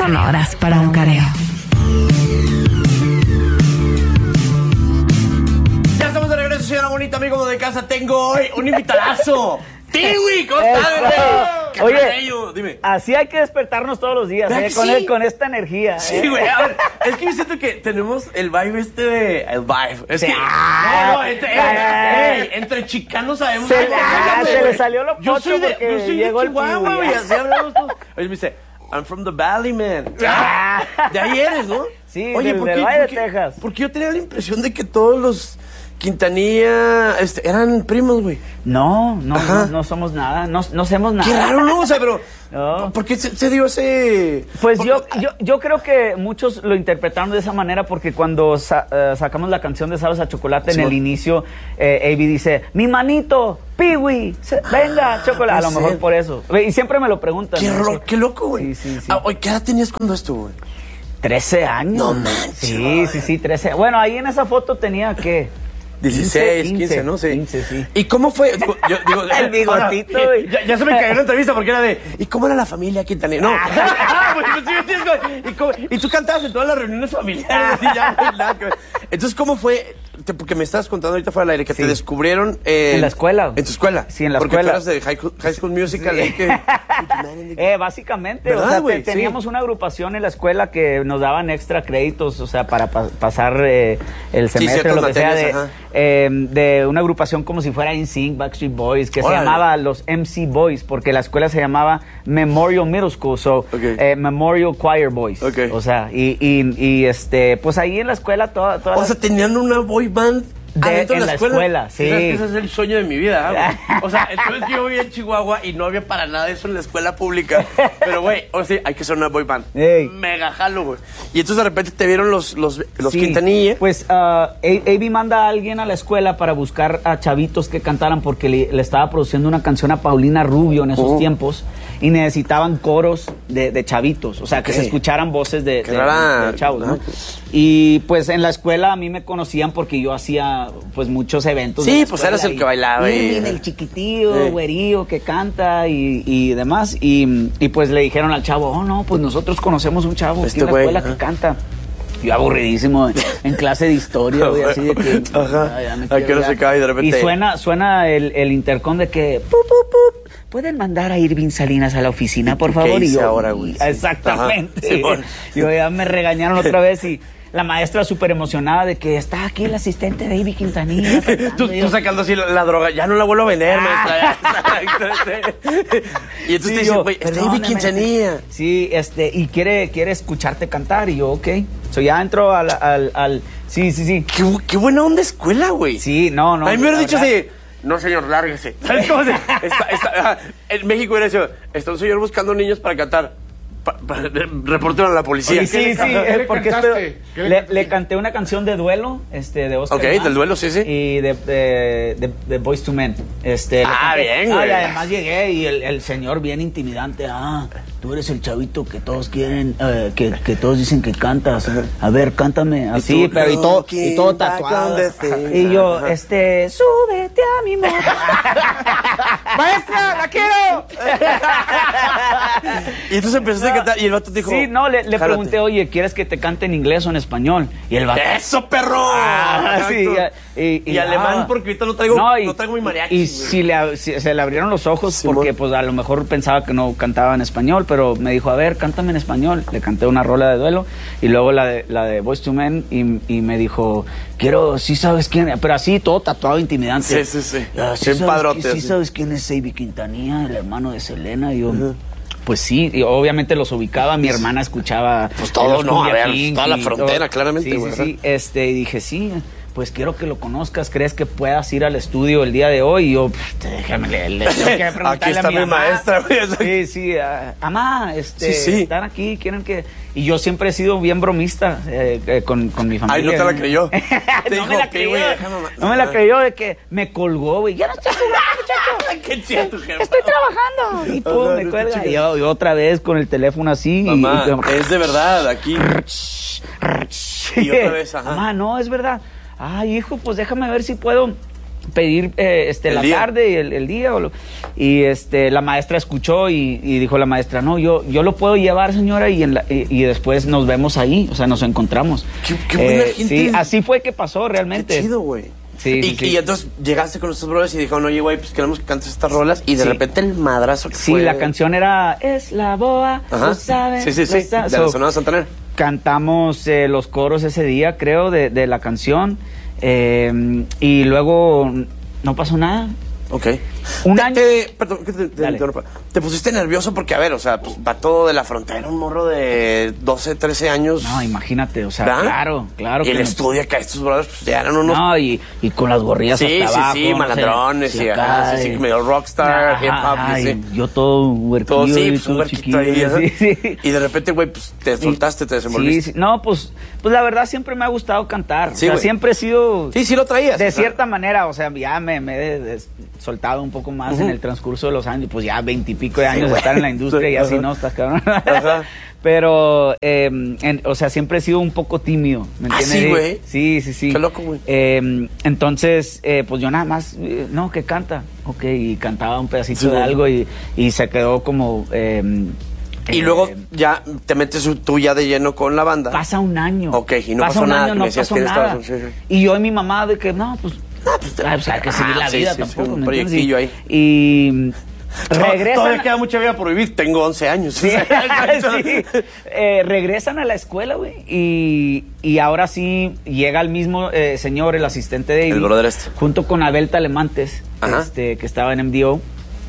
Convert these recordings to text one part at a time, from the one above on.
Sonoras para un careo. Ya estamos de regreso, señora bonita, amigo de casa. Tengo hoy un invitadazo. ¡Tiwi! ¿Cómo estás, Oye, dime. así hay que despertarnos todos los días, Sí. con esta energía. Sí, güey. A ver, es que yo siento que tenemos el vibe El vibe. Es Sí. que... entre chicanos sabemos... Se le salió lo Yo pocho soy de porque llegó el Chihuahua, Tiwi. güey. Así hablamos todos. Oye, me dice... I'm from the Valley, man. De ahí eres, ¿no? Sí, oye, del Valle de Texas. Porque yo tenía la impresión de que todos los Quintanilla eran primos, güey. No somos nada, no hacemos nada. Qué raro, ¿no? O sea, pero... No. ¿Por qué se dio ese...? Pues yo creo que muchos lo interpretaron de esa manera porque cuando sacamos la canción de Sabes a Chocolate, Sí, en el inicio, A.B. dice, mi manito, Piwi, venga, chocolate. A lo mejor por eso. Y siempre me lo preguntan. Qué loco, güey. Sí. Oye, ¿qué edad tenías cuando esto, güey? 13 años. No manches. Sí, 13. Bueno, ahí en esa foto tenía, ¿qué? 16, 15, ¿no? Sí. 15, sí. ¿Y cómo fue? Yo digo, El bigotito, ahora, güey. ya se me cayó la entrevista porque era de... ¿Y cómo era la familia Quintanilla? No. ¿Y tú cantabas en todas las reuniones familiares? Así, ya, nada que ver. Entonces, ¿cómo fue? Porque me estabas contando ahorita fuera del aire que te descubrieron... en la escuela. ¿En tu escuela? Sí, en la porque escuela. Porque tú eras de High School Musical. Que... Básicamente, ¿verdad, o sea, güey? teníamos una agrupación en la escuela que nos daban extra créditos, o sea, para pasar el semestre o lo que sea, de una agrupación como si fuera NSYNC, Backstreet Boys, que se llamaba los MC Boys, porque la escuela se llamaba Memorial Middle School, Memorial Choir Boys. Okay. O sea, pues ahí en la escuela toda o sea, tenían una boy band en la escuela, sí. Ese es el sueño de mi vida, güey. O sea, entonces yo vivía en Chihuahua y no había para nada de eso en la escuela pública. Pero, güey, o sea, hay que ser una boy band. Ey. Mega jalo, güey. Y entonces de repente te vieron los Sí. Quintanilla. Pues A.B. manda a alguien a la escuela para buscar a chavitos que cantaran porque le estaba produciendo una canción a Paulina Rubio en esos tiempos y necesitaban coros de chavitos, o sea, que se escucharan voces de chavos, ¿no? Y pues en la escuela a mí me conocían porque yo hacía pues muchos eventos. Sí, pues eras el que bailaba. El chiquitillo, güerillo que canta y demás. Y pues le dijeron al chavo, oh no, pues nosotros conocemos un chavo aquí en la escuela que canta. Yo aburridísimo en clase de historia, güey, así de que... que no se cae de repente. Y suena el intercom de que... ¿Pueden mandar a Irving Salinas a la oficina, por favor? ¿Qué hice y yo, ahora, güey? Exactamente. Y ya me regañaron otra vez y... La maestra súper emocionada de que está aquí el asistente de A.B. Quintanilla. Tú sacando así la droga, ya no la vuelvo a vender, maestra. Y entonces te dicen, güey, está A.B. Quintanilla. Sí, y quiere escucharte cantar. Y yo, ok. Ya entro al sí. Qué buena onda escuela, güey. Sí, no. A mí me hubieran dicho así, no señor, lárguese. ¿Sabes cómo en México hubiera dicho, está un señor buscando niños para cantar. Reportaron a la policía. Oye, sí, porque le canté una canción de duelo, de Oscar. Ok, del duelo, sí. Y de Boyz II Men. Bien, güey. Y además llegué y el señor bien intimidante. Tú eres el chavito que todos quieren, que todos dicen que cantas. A ver, cántame así, pero y todo tatuado. Y yo, súbete a mi moto. ¡Maestra, la quiero! Y entonces empezaste a cantar y el vato dijo... Sí, no, le pregunté, oye, ¿quieres que te cante en inglés o en español? Y el vato... ¡Eso, perro! Sí, y alemán, porque ahorita no traigo mi mariachi. Y se le abrieron los ojos porque pues a lo mejor pensaba que no cantaba en español, pero me dijo, a ver, cántame en español. Le canté una rola de duelo y luego la de Boyz II Men y me dijo, sí sabes quién, pero así todo tatuado intimidante. Sí. Sí sabes quién es A.B. Quintanilla, el hermano de Selena. Y yo... Pues sí, y obviamente los ubicaba, mi hermana escuchaba... Pues todo, ¿no? A ver, toda la frontera, claramente. Sí, y dije, sí, pues quiero que lo conozcas, ¿crees que puedas ir al estudio el día de hoy? Y yo, déjame leerle. Aquí está mi maestra, güey. Sí, amá, están aquí, quieren que... Y yo siempre he sido bien bromista con mi familia. Ay, no te la creyó. No me la creyó de que me colgó, güey. Ya no estoy jugando, muchacho. Qué chido tu jefa. Estoy trabajando. Y pum, me cuelga. Y yo otra vez con el teléfono así. Mamá, es de verdad, aquí. Y otra vez, Mamá, no, es verdad. Ay, hijo, pues déjame ver si puedo pedir la día. tarde y el día. Y la maestra escuchó y dijo la maestra, no, yo lo puedo llevar, señora, y después nos vemos ahí, o sea, nos encontramos. Qué buena gente. Sí, así fue que pasó realmente. Qué chido, güey. Sí, Y entonces llegaste con estos brothers y dijeron, oye, güey, pues queremos que cantes estas rolas. Y de repente el madrazo que fue. Sí, la canción era Es la boa, Ajá. lo sabes. Sí, de la Sonora Santanera. Cantamos los coros ese día, creo, de la canción. Y luego no pasó nada. Ok. Un año. Perdón, que te interrumpa. Te pusiste nervioso porque, a ver, o sea, pues va todo de la frontera, un morro de 12, 13 años. No, imagínate, o sea, ¿verdad? claro. Y el estudio acá, estos brothers, pues ya eran unos. No, y con las gorrillas hasta abajo. Sí, malandrones, y acá, sí, medio rockstar, hip hop, sí. Yo todo huerquillo. Todo, sí, pues un huerquito ahí, sí. Y de repente, güey, pues te soltaste, te desenvolviste. Sí. No, pues la verdad siempre me ha gustado cantar. Sí, o sea, güey. siempre he sido. Sí, lo traías. De cierta manera, o sea, ya me he soltado un poco más en el transcurso de los años, pues ya 20 y pico de años de estar en la industria y así no, estás cabrón. Ajá. Pero, o sea, siempre he sido un poco tímido, ¿me entiendes? Sí, güey. Sí. Qué loco, güey. Entonces, pues yo nada más, no, que canta. Ok, y cantaba un pedacito Sí, de güey. algo y se quedó como... Y luego ya te metes tú ya de lleno con la banda. Pasa un año. Ok, y no pasa pasó un nada, año, que no me decías pasó que nada. estabas- sí. Y yo y mi mamá de que, no, pues hay que seguir la vida sí, tampoco. un ¿me entiendes? proyectillo ahí. Y regresan. Todavía queda mucha vida por vivir. Tengo 11 años. Sí, sí. Regresan a la escuela, güey. Y ahora sí llega el mismo señor, el asistente de David, El brother junto con Abel Telemantes, Ajá. que estaba en MDO,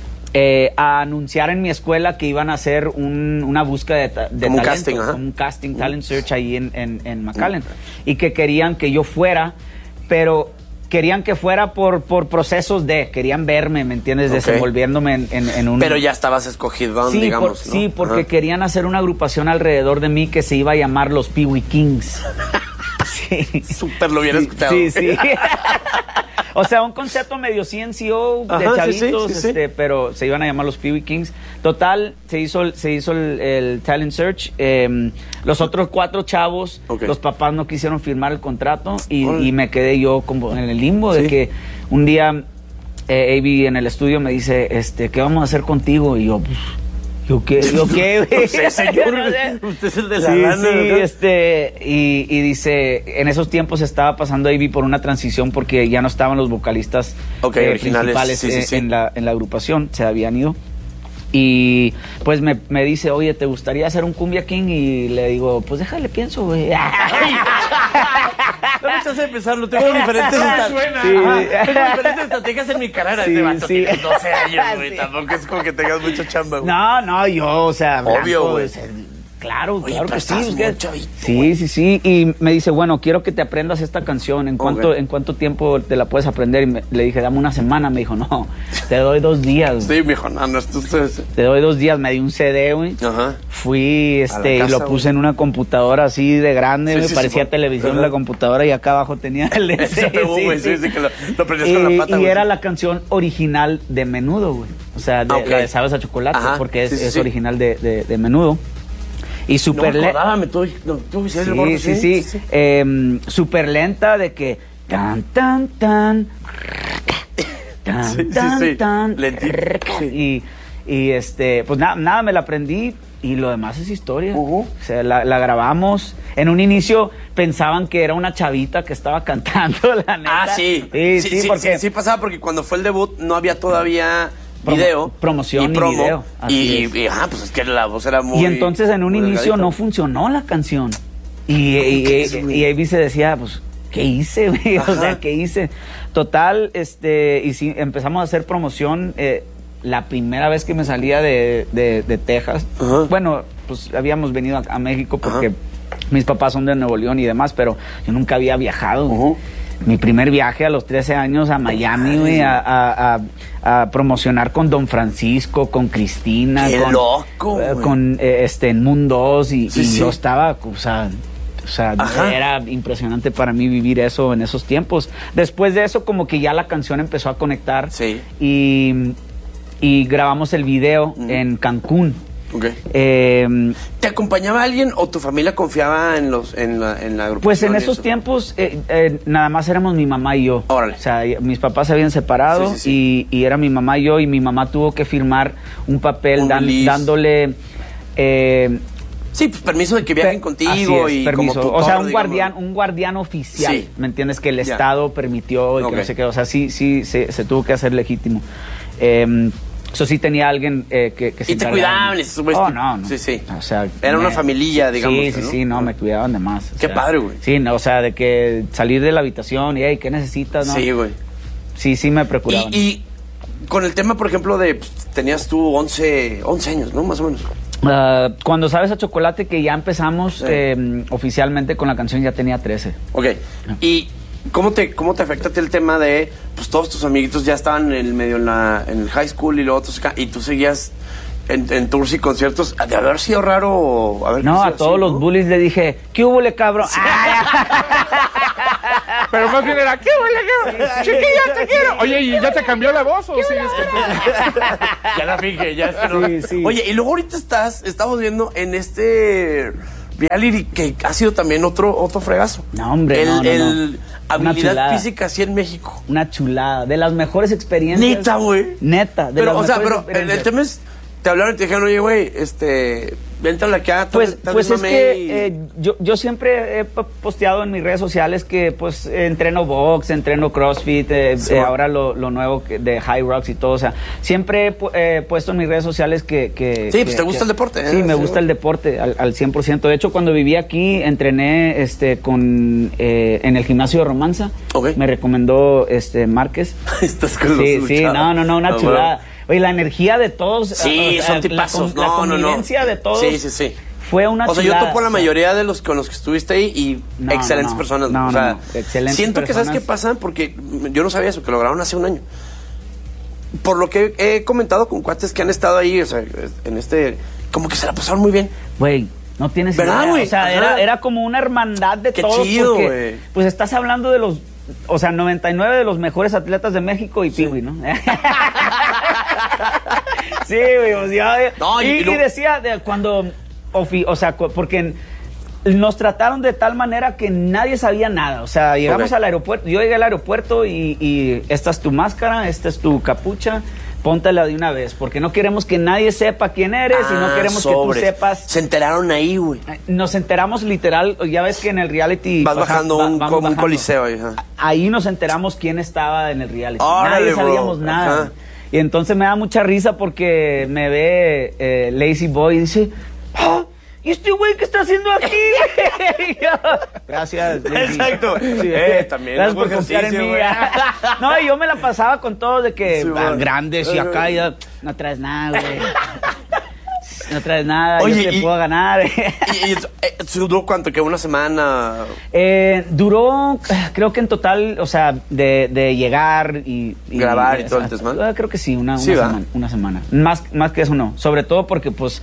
a anunciar en mi escuela que iban a hacer una búsqueda de Como un talento, casting, ajá. como un casting, talent search ahí en McAllen. Y que querían que yo fuera, pero querían que fuera por procesos querían verme, ¿me entiendes? Ok. Desenvolviéndome en un... Pero ya estabas escogido, Sí, digamos, ¿no? sí, porque Ajá. querían hacer una agrupación alrededor de mí que se iba a llamar los Pee Wee Kings. Sí. Súper lo hubiera escuchado. Sí. O sea, un concepto medio CNCO de Ajá, chavitos, sí. pero se iban a llamar los Pee Wee Kings. Total, se hizo el talent search. Los otros 4 chavos, Ok. los papás no quisieron firmar el contrato Órale. y me quedé yo como en el limbo de Sí. que un día Avi en el estudio me dice, ¿qué vamos a hacer contigo? Y yo, pues, ¿yo qué, güey? No sé, señor. No sé. Usted es el de la Sí, lana, ¿verdad? y dice, en esos tiempos estaba pasando Avi por una transición porque ya no estaban los vocalistas Originales, principales sí. en la agrupación, se habían ido. Y pues me dice, oye, ¿te gustaría hacer un Cumbia King? Y le digo, pues déjale, pienso, güey. No me hace pensarlo, tengo diferentes estrategias en mi carrera. Sí, Este vato sí. tiene 12 años, güey. Sí. Tampoco es como que tengas mucha chamba, güey. No, yo, o sea, Obvio, blanco, güey. o sea, claro, Oye, claro pero que sí. estás es que- muy chavito, sí. Y me dice, bueno, quiero que te aprendas esta canción. ¿En cuánto, Ok. ¿en cuánto tiempo te la puedes aprender? Y le dije, dame una semana. Me dijo, no, te doy 2 días. Sí, mijo, no, esto ustedes. Te doy 2 días. Me di un CD, güey. Ajá. Fui, A la y casa, lo puse en una computadora así de grande, Sí, me sí, parecía sí, televisión ajá. la computadora y acá abajo tenía el Ese pegó, güey, sí, que lo prendías con la pata, y güey. era la canción original de Menudo, güey. O sea, Ok. la de Sabes a Chocolate, Ajá, porque es, sí, sí, es sí. original de Menudo. Y No súper me lenta. acordaba, tú hiciste el gordo, Sí. Súper lenta de que tan, tan, tan. Tan, Sí, sí, tan, sí. tan. Lentito, sí. Y pues nada, me la aprendí y lo demás es historia. Ujú. O sea, la grabamos. En un inicio pensaban que era una chavita que estaba cantando, la neta. Ah, sí. Porque Sí pasaba porque cuando fue el debut no había todavía video. Promoción y video. Así es. Pues es que la voz era muy... Y entonces en un muy inicio delgadita. no funcionó la canción. Y Avi se decía, pues, ¿qué hice, güey? O Ajá. sea, ¿qué hice? Total, y sí, empezamos a hacer promoción. La primera vez que me salía de Texas, Ajá. bueno, pues habíamos venido a México porque Ajá. mis papás son de Nuevo León y demás, pero yo nunca había viajado. Ujú. Mi primer viaje a los 13 años a Miami, güey, a promocionar con Don Francisco, con Cristina. ¡Qué con, loco, güey! con en Moon 2 y Sí. yo estaba, o sea, Ajá. era impresionante para mí vivir eso en esos tiempos. Después de eso, como que ya la canción empezó a conectar Sí. y grabamos el video en Cancún. Ok. Eh, ¿Te acompañaba alguien o tu familia confiaba en la agrupación? Pues en y esos eso? tiempos nada más éramos mi mamá y yo. Órale. O sea, mis papás se habían separado y era mi mamá y yo, y mi mamá tuvo que firmar un papel dándole... sí, pues permiso de que viajen contigo y permiso. como tutor, o sea, digamos. un guardián oficial, Sí. ¿me entiendes? Que el Estado permitió y que no sé qué, o sea, sí, se tuvo que hacer legítimo. Eso sí tenía alguien que se y te cuidaban. No. Sí, sí. O sea, era una familia, digamos. Sí, me cuidaban de más. Qué padre, güey. Sí, no, o sea, de que salir de la habitación y, hey, ¿qué necesitas? ¿No? Sí, güey. Sí, me procuraban. Y con el tema, por ejemplo, de pues, tenías tú 11 años, ¿no? Más o menos. Cuando Sabes a Chocolate, que ya empezamos oficialmente con la canción, ya tenía 13. Ok. ¿Y cómo te afecta a ti el tema de, pues todos tus amiguitos ya estaban en el medio en el high school y luego otros acá, y tú seguías en tours y conciertos? De haber sido raro haber No, a así, todos los bullies le dije, ¿qué hubo, le cabrón? Sí. Pero más bien era, ¿qué huele? Chiquilla, te quiero. Oye, ¿y ya te cambió la voz o sí? Ya la fije, ya está. Sí. Oye, y luego ahorita estamos viendo en este reality que ha sido también otro fregazo. No, hombre, el habilidad chulada. física así en México. Una chulada, de las mejores experiencias. Neta, güey. Neta, de Pero, las o sea, mejores pero el experiencias. tema es, te hablaron y te dijeron, oye, güey, véntale acá. Pues es que yo siempre he posteado en mis redes sociales que pues entreno box, entreno CrossFit, ahora lo nuevo de High Rocks y todo, o sea, siempre he puesto en mis redes sociales que sí, pues te gusta el deporte, ¿eh? Sí, me gusta el deporte al 100%. De hecho, cuando viví aquí, entrené en el gimnasio de Romanza. Okay. Me recomendó Márquez. Estás con los Sí, no, una chulada. Oye, la energía de todos. Sí, son tipazos. La convivencia de todos. Sí. Fue una chulada. O sea, yo topo la mayoría de los con los que estuviste ahí y excelentes personas. No, o sea, excelentes siento personas. que sabes qué pasa, porque yo no sabía eso, que lo grabaron hace un año. Por lo que he comentado con cuates que han estado ahí, o sea, como que se la pasaron muy bien. Güey, no tienes ¿verdad, idea. güey? O sea, era como una hermandad de qué todos. Chido, porque, güey. pues estás hablando de los, 99 de los mejores atletas de México y Piwi, ¿no? Sí, güey, o sea, no, y decía porque nos trataron de tal manera que nadie sabía nada. O sea, llegamos al aeropuerto, yo llegué al aeropuerto y esta es tu máscara, esta es tu capucha, póntela de una vez, porque no queremos que nadie sepa quién eres y no queremos que tú sepas. Se enteraron ahí, güey. Nos enteramos literal, ya ves que en el reality vas bajando un coliseo ahí. Ahí nos enteramos quién estaba en el reality. Órale, nadie sabíamos nada. Ajá. Y entonces me da mucha risa porque me ve Lazy Boy y dice, ¡ah! ¿Y este güey qué está haciendo aquí? Gracias. Lazy. Exacto. Sí, también. Gracias por confiar en mí. No, y yo me la pasaba con todos de que sí, grandes y acá ya no traes nada, güey. No traes nada, oye, yo te puedo ganar. ¿Y duró cuánto? ¿Que una semana? Duró, creo que en total, o sea, de llegar y grabar y todo el desmadre. Creo que sí, una semana. Más que eso no. Sobre todo porque, pues,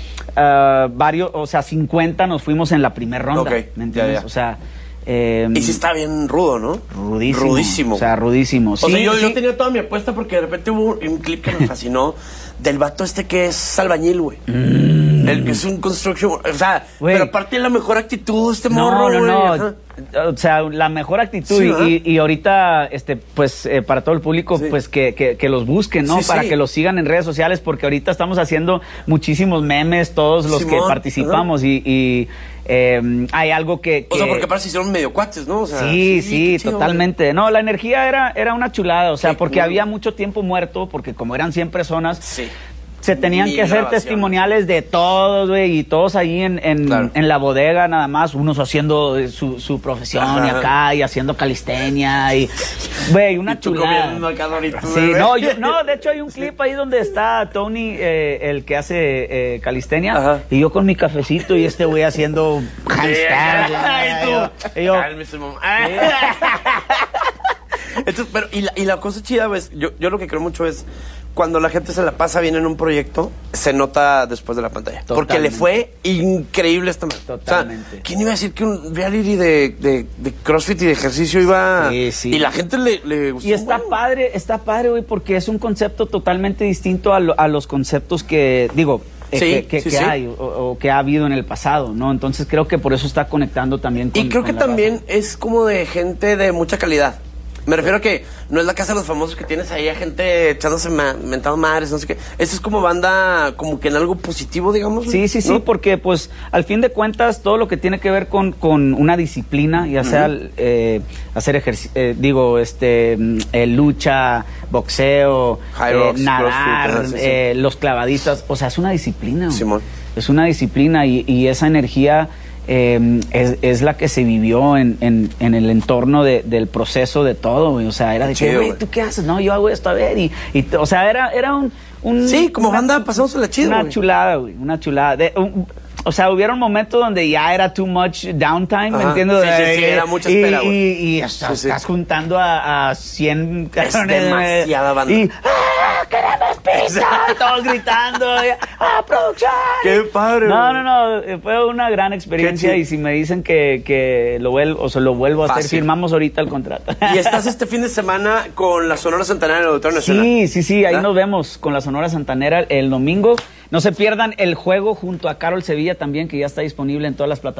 50 nos fuimos en la primera ronda. Okay, ¿Me entiendes? ya. O sea. Y sí está bien rudo, ¿no? Rudísimo. O sea, rudísimo. Sí, o sea, yo tenía toda mi apuesta porque de repente hubo un clip que me fascinó del vato que es albañil, güey. El que es un construction. O sea, pero aparte de la mejor actitud, morro, güey. No. O sea, la mejor actitud. Sí, y ahorita, pues, para todo el público, pues, que los busquen, ¿no? Para que los sigan en redes sociales, porque ahorita estamos haciendo muchísimos memes, todos los que participamos, y hay algo que... O sea, porque parece que hicieron medio cuates, ¿no? O sea, sí, totalmente. Güey. No, la energía era una chulada, o sea, porque había mucho tiempo muerto, porque como eran 100 personas... Sí. Se tenían que hacer testimoniales de todos, güey, y todos ahí en la bodega nada más, unos haciendo su profesión y acá, y haciendo calistenia, y, güey, una chulada. Sí, de hecho hay un clip ahí donde está Tony, el que hace calistenia, y yo con mi cafecito y este güey haciendo handstand. Entonces, pero, y la cosa chida, pues, yo lo que creo mucho es cuando la gente se la pasa bien en un proyecto, se nota después de la pantalla. Totalmente. Porque le fue increíble esta manera. Totalmente. O sea, ¿quién iba a decir que un reality de CrossFit y de ejercicio iba... Sí. Y la gente le gustó. Y está padre, güey, porque es un concepto totalmente distinto a los conceptos que, digo, que hay o que ha habido en el pasado, ¿no? Entonces creo que por eso está conectando también con. Y creo que también es como de gente de mucha calidad. Me refiero a que no es la casa de los famosos que tienes ahí a gente echándose mentado madres, no sé qué. Esto es como banda, como que en algo positivo, digamos. Sí, ¿no? Porque pues al fin de cuentas todo lo que tiene que ver con una disciplina, ya sea hacer ejercicio, lucha, boxeo, Rocks, nadar, CrossFit, los clavadistas, o sea, es una disciplina. Simón. Es una disciplina y esa energía es la que se vivió en el entorno del proceso de todo, güey. O sea, era de que, güey, ¿tú qué haces? No, yo hago esto, a ver, o sea, era un sí, como banda pasándosela chido, una güey. chulada, güey, una chulada. O sea, hubieron momentos donde ya era too much downtime, ¿me entiendes? Sí, era mucha espera, güey. Y estás juntando a 100 cabrones. demasiada banda. Y, ¡queremos pizza! Todos gritando. ¡Producción! ¡Qué padre, No, fue una gran experiencia. Qué Y si me dicen que lo vuelvo a hacer, Fácil. firmamos ahorita el contrato. Y estás este fin de semana con la Sonora Santanera en el Auditorio Nacional. Sí, ahí ¿verdad? nos vemos con la Sonora Santanera el domingo. No se pierdan el juego junto a Carol Sevilla también, que ya está disponible en todas las plataformas.